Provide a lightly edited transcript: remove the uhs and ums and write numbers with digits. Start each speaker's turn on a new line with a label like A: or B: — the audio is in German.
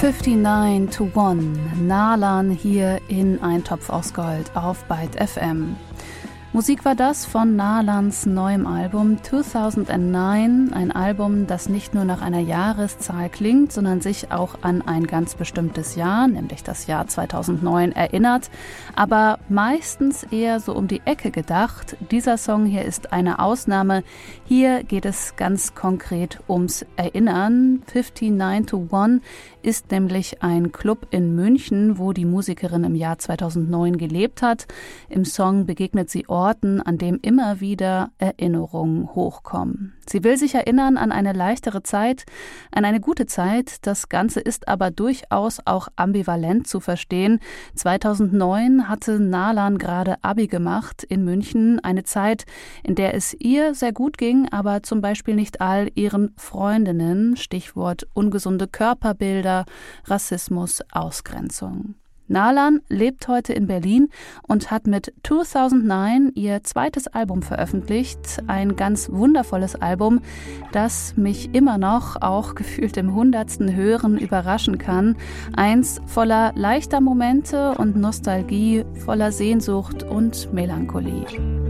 A: 59 to 1, Nalan hier in Ein Topf aus Gold auf Byte FM. Musik war das von Nalans neuem Album 2009, ein Album, das nicht nur nach einer Jahreszahl klingt, sondern sich auch an ein ganz bestimmtes Jahr, nämlich das Jahr 2009, erinnert, aber meistens eher so um die Ecke gedacht. Dieser Song hier ist eine Ausnahme. Hier geht es ganz konkret ums Erinnern. 59 to 1 ist nämlich ein Club in München, wo die Musikerin im Jahr 2009 gelebt hat. Im Song begegnet sie Orten, an dem immer wieder Erinnerungen hochkommen. Sie will sich erinnern an eine leichtere Zeit, an eine gute Zeit. Das Ganze ist aber durchaus auch ambivalent zu verstehen. 2009 hatte Nalan gerade Abi gemacht in München, eine Zeit, in der es ihr sehr gut ging, aber zum Beispiel nicht all ihren Freundinnen, Stichwort ungesunde Körperbilder, Rassismus, Ausgrenzung. Nalan lebt heute in Berlin und hat mit 2009 ihr zweites Album veröffentlicht. Ein ganz wundervolles Album, das mich immer noch, auch gefühlt im 100. Hören, überraschen kann. Eins voller leichter Momente und Nostalgie, voller Sehnsucht und Melancholie.